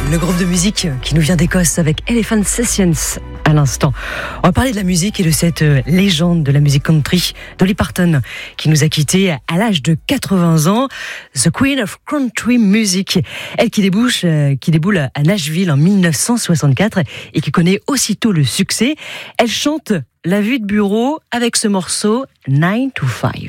Le groupe de musique qui nous vient d'Écosse avec Elephant Sessions à l'instant. On va parler de la musique et de cette légende de la musique country, Dolly Parton, qui nous a quittés à l'âge de 80 ans. The Queen of Country Music. Elle qui déboule à Nashville en 1964 et qui connaît aussitôt le succès. Elle chante La vie de bureau avec ce morceau 9 to 5.